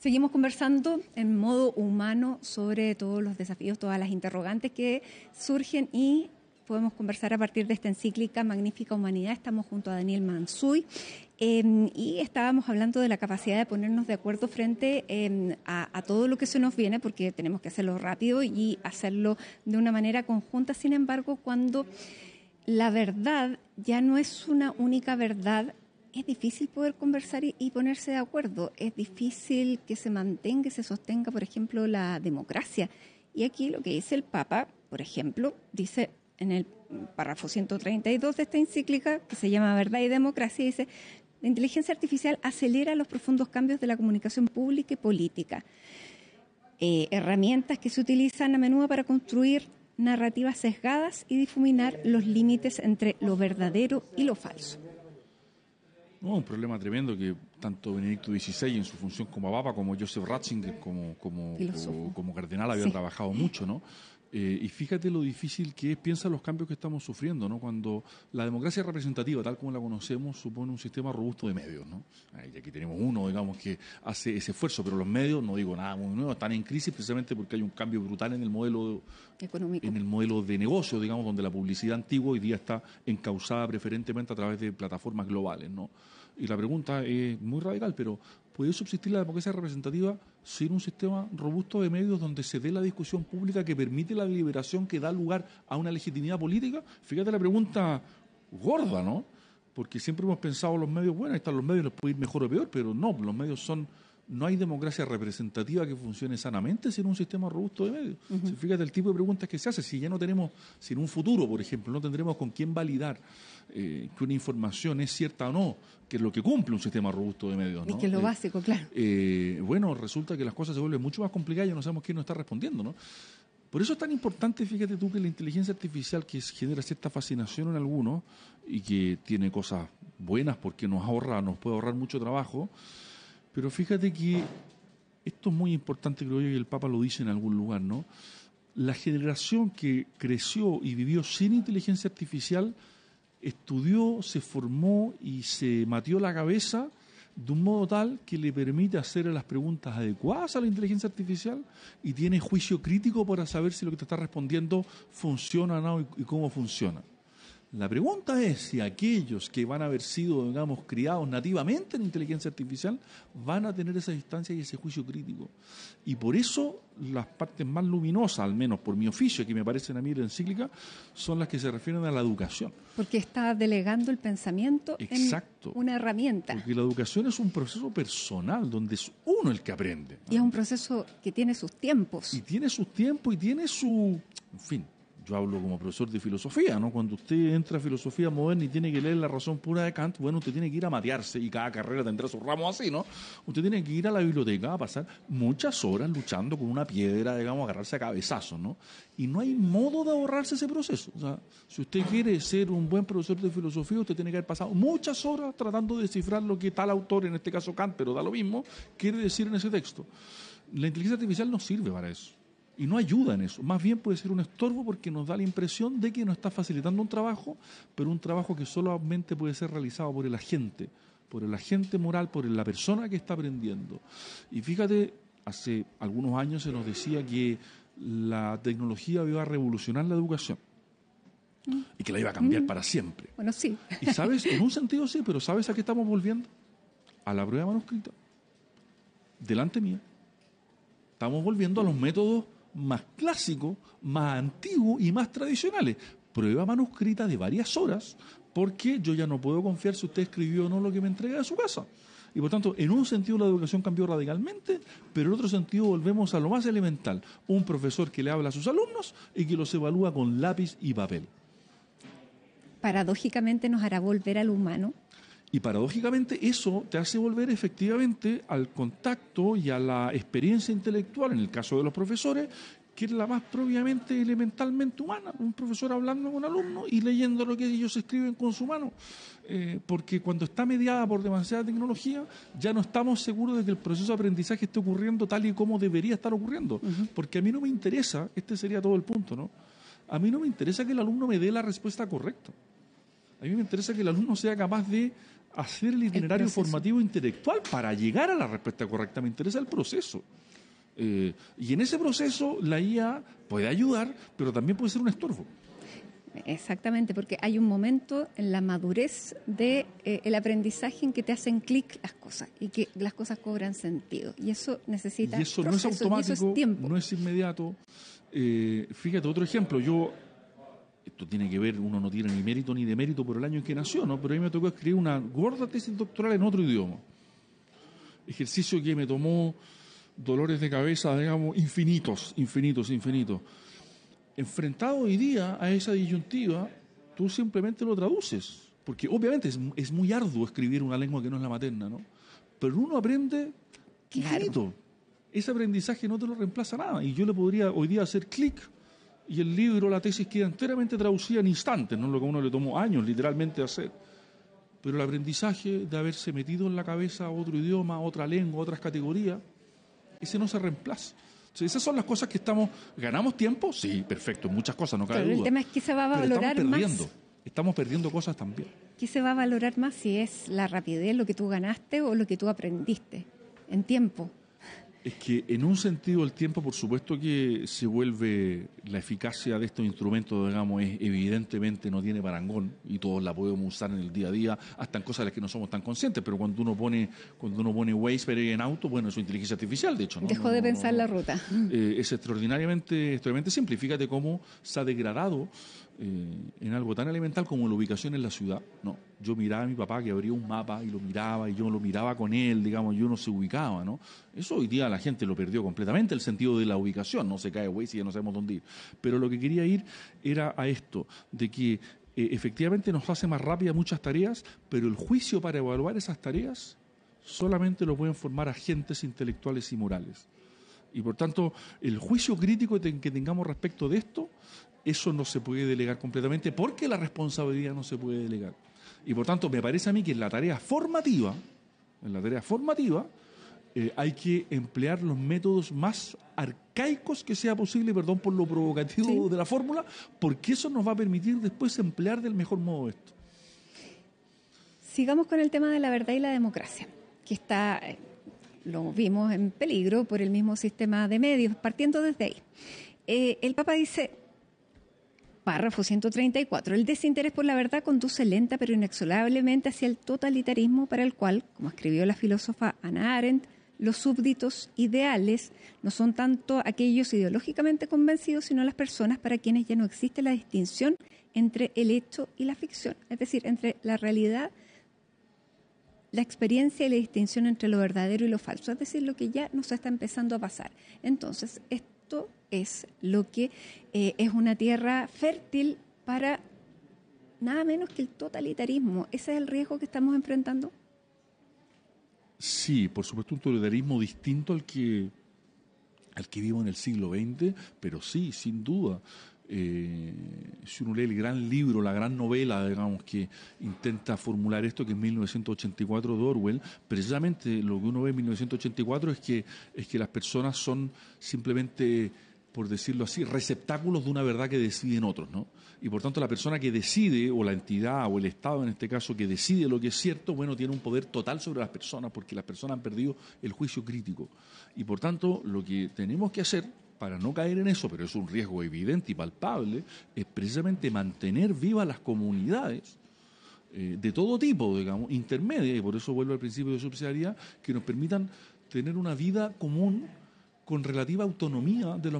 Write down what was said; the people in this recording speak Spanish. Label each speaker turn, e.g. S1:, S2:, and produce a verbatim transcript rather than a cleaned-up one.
S1: Seguimos conversando en modo humano sobre todos los desafíos, todas las interrogantes que surgen y podemos conversar a partir de esta encíclica Magnífica Humanidad. Estamos junto a Daniel Mansuy eh, y estábamos hablando de la capacidad de ponernos de acuerdo frente eh, a, a todo lo que se nos viene, porque tenemos que hacerlo rápido y hacerlo de una manera conjunta. Sin embargo, cuando la verdad ya no es una única verdad, es difícil poder conversar y, y ponerse de acuerdo. Es difícil que se mantenga, que se sostenga, por ejemplo, la democracia. Y aquí lo que dice el Papa, por ejemplo, dice en el párrafo ciento treinta y dos de esta encíclica, que se llama Verdad y Democracia, dice: la inteligencia artificial acelera los profundos cambios de la comunicación pública y política. Eh, herramientas que se utilizan a menudo para construir narrativas sesgadas y difuminar los límites entre lo verdadero y lo falso.
S2: No, un problema tremendo que tanto Benedicto dieciséis en su función como Papa, como Joseph Ratzinger como, como, como, como cardenal había sí. trabajado mucho, ¿no? Eh, y fíjate lo difícil que es, piensa los cambios que estamos sufriendo, ¿no? Cuando la democracia representativa, tal como la conocemos, supone un sistema robusto de medios, ¿no? Y aquí tenemos uno, digamos, que hace ese esfuerzo, pero los medios, no digo nada muy nuevo, están en crisis precisamente porque hay un cambio brutal en el modelo económico, en el modelo de negocio, digamos, donde la publicidad antigua hoy día está encauzada preferentemente a través de plataformas globales, ¿no? Y la pregunta es muy radical, pero ¿puede subsistir la democracia representativa sin un sistema robusto de medios donde se dé la discusión pública que permite la deliberación que da lugar a una legitimidad política? Fíjate la pregunta gorda, ¿no? Porque siempre hemos pensado los medios, bueno, ahí están los medios, les puede ir mejor o peor, pero no, los medios son... No hay democracia representativa que funcione sanamente sin un sistema robusto de medios. Uh-huh. Si fíjate el tipo de preguntas que se hace, si ya no tenemos, si en un futuro, por ejemplo, no tendremos con quién validar eh, que una información es cierta o no, que es lo que cumple un sistema robusto de medios, ¿no?
S1: Y que es lo
S2: eh,
S1: básico, claro.
S2: Eh, bueno, resulta que las cosas se vuelven mucho más complicadas y no sabemos quién nos está respondiendo, ¿no? Por eso es tan importante, fíjate tú, que la inteligencia artificial, que genera cierta fascinación en algunos y que tiene cosas buenas porque nos ahorra, nos puede ahorrar mucho trabajo. Pero fíjate que esto es muy importante, creo yo, y el Papa lo dice en algún lugar, ¿no? La generación que creció y vivió sin inteligencia artificial estudió, se formó y se matió la cabeza de un modo tal que le permite hacer las preguntas adecuadas a la inteligencia artificial y tiene juicio crítico para saber si lo que te está respondiendo funciona o no y cómo funciona. La pregunta es si aquellos que van a haber sido, digamos, criados nativamente en inteligencia artificial van a tener esa distancia y ese juicio crítico. Y por eso las partes más luminosas, al menos por mi oficio, que me parecen a mí la encíclica, son las que se refieren a la educación.
S1: Porque está delegando el pensamiento
S2: Exacto.
S1: en una herramienta.
S2: Porque la educación es un proceso personal, donde es uno el que aprende.
S1: Y es un proceso que tiene sus tiempos.
S2: Y tiene sus tiempos y tiene su... En fin. Yo hablo como profesor de filosofía, ¿no? Cuando usted entra a filosofía moderna y tiene que leer la razón pura de Kant, bueno, usted tiene que ir a matearse y cada carrera tendrá sus ramos así, ¿no? Usted tiene que ir a la biblioteca a pasar muchas horas luchando con una piedra, digamos, agarrarse a cabezazos, ¿no? Y no hay modo de ahorrarse ese proceso. O sea, si usted quiere ser un buen profesor de filosofía, usted tiene que haber pasado muchas horas tratando de descifrar lo que tal autor, en este caso Kant, pero da lo mismo, quiere decir en ese texto. La inteligencia artificial no sirve para eso. Y no ayuda en eso, más bien puede ser un estorbo porque nos da la impresión de que nos está facilitando un trabajo, pero un trabajo que solamente puede ser realizado por el agente, por el agente moral, por la persona que está aprendiendo. Y fíjate, hace algunos años se nos decía que la tecnología iba a revolucionar la educación y que la iba a cambiar mm. para siempre.
S1: Bueno, sí.
S2: Y sabes, en un sentido sí, pero ¿sabes a qué estamos volviendo? A la prueba manuscrita, delante mía. Estamos volviendo a los métodos más clásicos, más antiguos y más tradicionales. Prueba manuscrita de varias horas, porque yo ya no puedo confiar si usted escribió o no lo que me entrega de su casa. Y por tanto, en un sentido la educación cambió radicalmente, pero en otro sentido volvemos a lo más elemental. Un profesor que le habla a sus alumnos y que los evalúa con lápiz y papel.
S1: Paradójicamente nos hará volver al humano.
S2: Y paradójicamente eso te hace volver efectivamente al contacto y a la experiencia intelectual, en el caso de los profesores, que es la más propiamente elementalmente humana. Un profesor hablando con un alumno y leyendo lo que ellos escriben con su mano. Eh, porque cuando está mediada por demasiada tecnología, ya no estamos seguros de que el proceso de aprendizaje esté ocurriendo tal y como debería estar ocurriendo. Uh-huh. Porque a mí no me interesa, este sería todo el punto, ¿no? A mí no me interesa que el alumno me dé la respuesta correcta. A mí me interesa que el alumno sea capaz de hacer el itinerario el formativo intelectual para llegar a la respuesta correcta. Me interesa el proceso. Eh, y en ese proceso la I A puede ayudar, pero también puede ser un estorbo.
S1: Exactamente, porque hay un momento en la madurez del de, eh, aprendizaje en que te hacen clic las cosas y que las cosas cobran sentido. Y eso necesita
S2: Y eso
S1: procesos,
S2: no es automático,
S1: eso es tiempo.
S2: No es inmediato. Eh, fíjate, otro ejemplo, yo, esto tiene que ver, uno no tiene ni mérito ni demérito por el año en que nació, ¿no? Pero a mí me tocó escribir una gorda tesis doctoral en otro idioma. Ejercicio que me tomó dolores de cabeza, digamos, infinitos, infinitos, infinitos. Enfrentado hoy día a esa disyuntiva, tú simplemente lo traduces, porque obviamente es, es muy arduo escribir una lengua que no es la materna, ¿no? Pero uno aprende infinito. Claro. Ese aprendizaje no te lo reemplaza nada, y yo le podría hoy día hacer clic y el libro, la tesis queda enteramente traducida en instantes, no es lo que a uno le tomó años literalmente hacer. Pero el aprendizaje de haberse metido en la cabeza otro idioma, otra lengua, otras categorías, ese no se reemplaza. Entonces, esas son las cosas que estamos... ¿Ganamos tiempo? Sí, perfecto, muchas cosas, no cabe
S1: Pero
S2: duda.
S1: El tema es que se va a valorar
S2: estamos perdiendo,
S1: más.
S2: Estamos perdiendo cosas también.
S1: ¿Qué se va a valorar más si es la rapidez, lo que tú ganaste o lo que tú aprendiste en tiempo?
S2: Es que en un sentido el tiempo, por supuesto que se vuelve, la eficacia de estos instrumentos, digamos, es, evidentemente no tiene parangón y todos la podemos usar en el día a día, hasta en cosas de las que no somos tan conscientes, pero cuando uno pone cuando uno pone Waze para ir en auto, bueno, es inteligencia artificial, de hecho. ¿no?
S1: Dejó
S2: no,
S1: de
S2: no,
S1: pensar
S2: no,
S1: la ruta.
S2: Eh, es extraordinariamente, extraordinariamente simple. Y fíjate cómo se ha degradado eh, en algo tan elemental como la ubicación en la ciudad. No, yo miraba a mi papá que abría un mapa y lo miraba y yo lo miraba con él, digamos, y uno se ubicaba, ¿no? Eso hoy día la gente lo perdió completamente, el sentido de la ubicación, no se cae Waze y ya no sabemos dónde ir. Pero lo que quería ir era a esto, de que eh, efectivamente nos hace más rápidas muchas tareas, pero el juicio para evaluar esas tareas solamente lo pueden formar agentes intelectuales y morales. Y por tanto, el juicio crítico que tengamos respecto de esto, eso no se puede delegar completamente porque la responsabilidad no se puede delegar. Y por tanto, me parece a mí que en la tarea formativa, en la tarea formativa, eh, hay que emplear los métodos más arcaicos que sea posible, perdón por lo provocativo sí. de la fórmula, porque eso nos va a permitir después emplear del mejor modo esto.
S1: Sigamos con el tema de la verdad y la democracia, que está, eh, lo vimos en peligro por el mismo sistema de medios, partiendo desde ahí. Eh, el Papa dice... Párrafo ciento treinta y cuatro. El desinterés por la verdad conduce lenta pero inexorablemente hacia el totalitarismo para el cual, como escribió la filósofa Hannah Arendt, los súbditos ideales no son tanto aquellos ideológicamente convencidos, sino las personas para quienes ya no existe la distinción entre el hecho y la ficción, es decir, entre la realidad, la experiencia y la distinción entre lo verdadero y lo falso, es decir, lo que ya nos está empezando a pasar. Entonces, esto es lo que eh, es una tierra fértil para nada menos que el totalitarismo. ¿Ese es el riesgo que estamos enfrentando?
S2: Sí, por supuesto un totalitarismo distinto al que, al que vimos en el siglo veinte, pero sí, sin duda. Eh, si uno lee el gran libro, la gran novela, digamos, que intenta formular esto, que es mil novecientos ochenta y cuatro de Orwell, precisamente lo que uno ve en mil novecientos ochenta y cuatro es que, es que las personas son simplemente, por decirlo así, receptáculos de una verdad que deciden otros, ¿no? Y por tanto la persona que decide, o la entidad, o el Estado en este caso, que decide lo que es cierto, bueno, tiene un poder total sobre las personas, porque las personas han perdido el juicio crítico. Y por tanto, lo que tenemos que hacer, para no caer en eso, pero es un riesgo evidente y palpable, es precisamente mantener vivas las comunidades eh, de todo tipo, digamos, intermedias, y por eso vuelvo al principio de subsidiariedad, que nos permitan tener una vida común con relativa autonomía de los